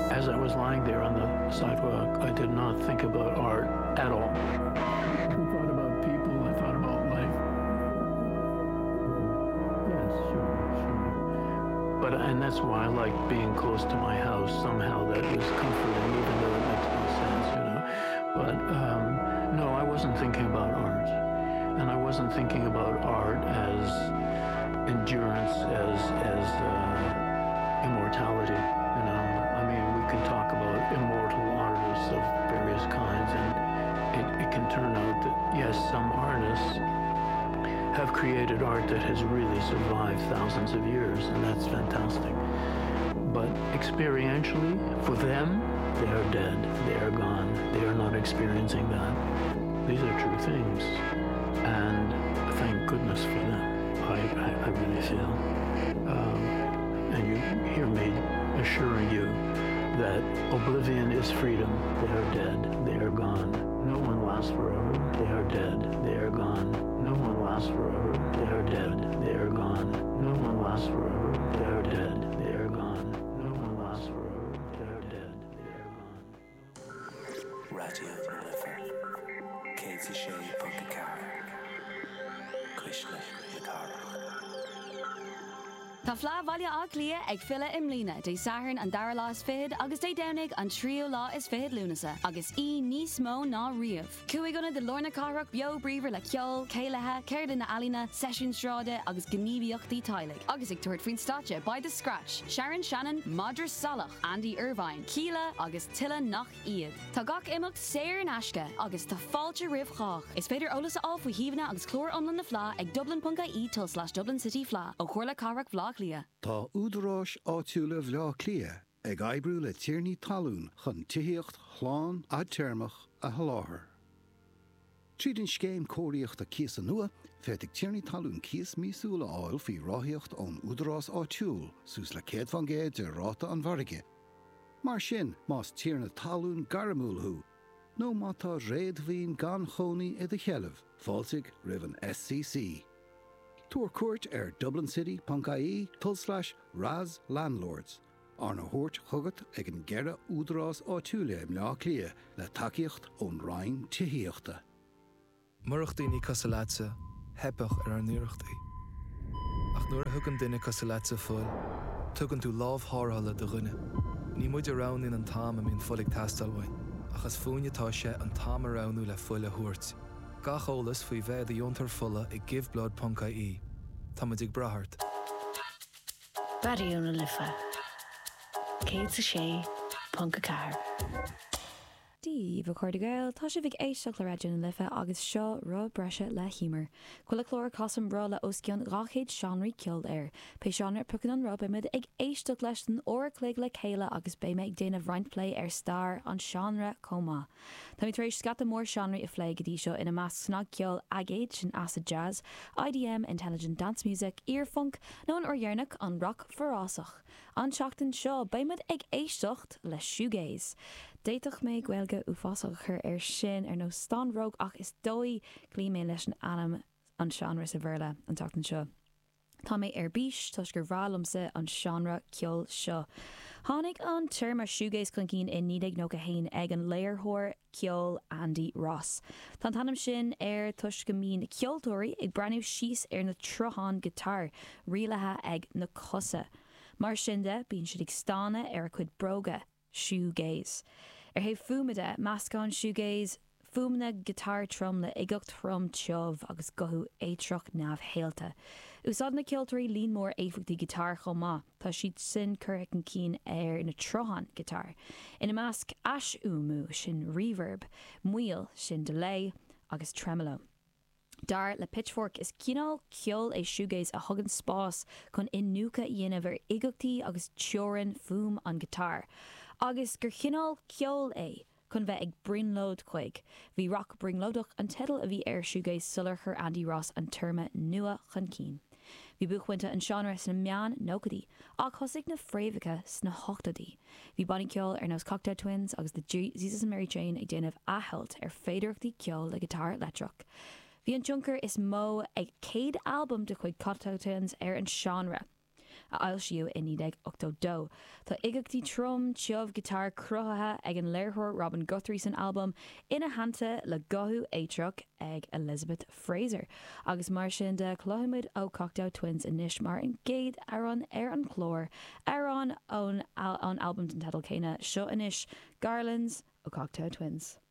As I was lying there on the sidewalk, I did not think about art at all. I thought about people, I thought about life. Yes, sure. And that's why I like being close to my house. Somehow that was comforting, even though it makes no sense, But no, I wasn't thinking about art. And I wasn't thinking about art as endurance, as immortality, I mean, we can talk about immortal artists of various kinds, and it can turn out that, yes, some artists have created art that has really survived thousands of years, and that's fantastic. But experientially, for them, they are dead, they are gone, they are not experiencing that. These are true things, and thank goodness for them, I really feel. And you hear me assuring you that oblivion is freedom. They are dead, they are gone. No one lasts forever, they are dead, they are gone. No one lasts forever, they are dead, they are gone. No one lasts forever, they are dead, they are gone. No one lasts forever, they are dead, they are gone. Radio Liver, Katie Shea Punkacara, Krishna Yakara. Tá Flá Bhaile ag lia ag fila imlína dé saharn an dara lá is fihid agus dé danig an trío lá is fihid lúnasa agus níos mó ná riamh. Cuaig gona de Lorna Carach bio bríomhar le ceol, céilethe, céir na alína, session stráide agus gníomhíochtaí tailig. Agus ag tuairt faoin státe by the scratch, Sharon Shannon, Madra Salach, Andy Irvine, Keela agus Tilla nach iad. Tá gach imimecht séir an aisce agus tá fáilte ribh chách. Is féidir olalas á faoi híomhna agus clór omlan na Flá ag dublin.ie/Dublin City Flá ó chuirla Carach Flá Lia. Tá údarás áitiúla bhleá clia ag aibrú le tíornaí talún chun tithíocht chláán a teirmach a haláthair. Tríd an scéim cóiríocht a cías an nua, féidigh tíornaí talún cías mísúla áil faoi ráthíocht ón údarás áitiúil sús le céad fan géad de ráta an bharige. Mar sin más tíorna talún garamúlthú, nó má tá réadmhíon gan chonaí i de cheileh, fáilsigh roimh an SCC. Tuair cuairt dublincity.ie/Raz Landlords. Arna Hort chugat ag an gceithre údarás áitiúla im leá clia le takeíocht ón Rhein tithíochta. Murachtaí casaláitse, hepach ar níochtaí. Ach nuair a thugann duine casaláitse fuil, tugann tú lámhthárthala do rinne. Ní muid a rán in an tám a mín fulig tastalhain, achas fúinetá sé an tám a ránú le fuil a thuairt. Gach ólas faoi bheith a diontar fulla i giveblood.ie. Tá muid ag brathart. Radio Lifa. Katie Shea Punkacara. Díomh chuir de gail, tá sé bhíh éisteach le Radio Lifa agus seo ro breise le hímar. Cuila chlór cosam bra le oscion gachéad seanraí ceol air. Pe seanir pucan an rob imid ag éisteach leis an óirclaigh le chéile agus béime ag déanamh rointplay ar star an seanra comá. Tá mí taréis scata mór seanraí a phlé go dtí seo ina meas snag ceol agéid sin acid jazz, IDM, intelligent dance music, earfunk, nó an orghearnach an rock forrásach. An seachtain seo béimid ag éisteacht le shoegaze. Déiteach mé ghilge uafásach chur ar sin ar nó stanróg ach is dói glí mé leis an anam an seanra sa bhirle an tachtain seo. Tá mé ar bís tus gur bhrálamsa an seanra ceol seo. Tháinig an terma shoegaze cluncín in 1991 ag an léirthóir ceol Andy Ross. Tá tanam sin ar tus go mín ceoltóirí ag breanú síos ar na trochán gitar rialathe ag na cosa. Mar sinnde bíonn siad ag stána ar a cuid broga. Shoegaze. Hé fumide, mascán shoegaze, fumna guitar trom le igocht trom teomh agus gohu étroch neamh héalta. Úsáid na ceoltóirí líon mór éifugtaí guitar chomá, tá siad sin curric an cín ar na trohan guitar. Ina measc as umu sin reverb, muil sin delay agus tremolo. Dar le pitchfork is cinál ceol é shoegaze a thugann spás chun inúcha dhéanamh ar igochtaí agus teorann fum an guitar. Agus gur cinál ceol é chun bheith ag brinlód chuig. Bhí rock brinlódach an tedal a bhí ar shoegaze sular chur Andy Ross an terma nua chun cín. Bhí buchhainte an seanra sna meán nócadaí, ach thosaigh na fréamhacha sna hochtadaí. Bhí bonnie ceol ar nos Cocktail Twins agus the Jesus and Mary Chain ag déanamh ahelt ar féidirchtaí ceol le guitar electric. Bhí an Junker is mó ag céad album de chuig Cocktail Twins ar an seanra. a ail siú in 1982. Tá igachtaí trom, teamh gitar cruthathe ag an léirthóir Robin Guthrie san album ina hananta le gothú éitrach ag Elizabeth Fraser. Agus mar sin de chluimiid ó Cocktail Twins inis mar an géad an an chlór an album den tedal céine seo inis Garlands ó Cocktail Twins.